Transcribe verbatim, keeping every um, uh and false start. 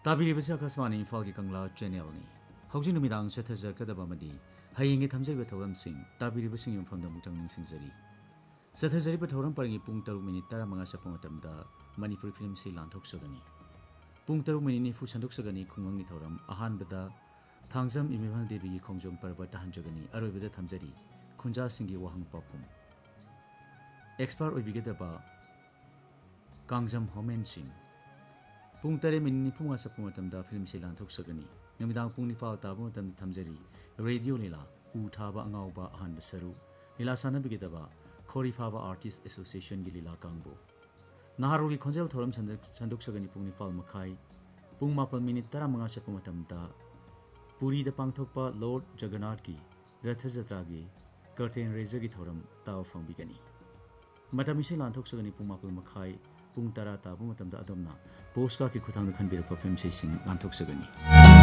ताबिरिबसे आकाशवाणी इम्फाल की कंगला चैनल हौजी नुमिदांग चथजरकदबमदी हयेंगे थमजरिबे थौरमसिंग ताबिरिबसिंग युमफमदा मुक्तंग निंगसिंगजरी चथजरिबे थौरम परंगी पुंग तरुक मिनिट तरामंगा चप्पा मतमदा मणिपुरी फिल्म से लांथोकसगनी पुंग तरुक मिनिट निफु संदोकसगनी खुंगंगी थौरम अहानबदा थांगजम इमिमल देवी की खोंजोम पर्व तहंजगनी अरोइबदा थमजरी खुंजा सिंगी वहंग पापुम एक्सपर्ट ओइबिगेदबा कांगजम होमेन सिंह पुंग तरे मिनिट निफु मंगा चप्पा मतमदा फिल्म से लांथोकसगनी नुमिदांग पुंग निफाल ताबो मतम थमजरी रेडियो लीला उ थाबा अंगाउबा अहानब सरू लीला सानबिगेदबा खोरीफाबा आर्टिस्ट एसोसिएशन की लीला कांगबो नहारो की खोंजेल थोरम संदोकसगनी पुंग निफाल मखाई पुंग मापल मिनिट तरा मंगा चप्पा मतमदा पुरी द पांगथोकपा लॉर्ड जगन्नाथ की रथ जत्रा की कर्टेन रेजर की थोरम ताव फंबिगनी मतम इसे लांथोकसगनी पुंग मापल मखाई पुंग तरा ताबो मतमदा अदमना पोस्टका की खुथांग खनबिरप फिल्म से सिंग लांथोकसगनी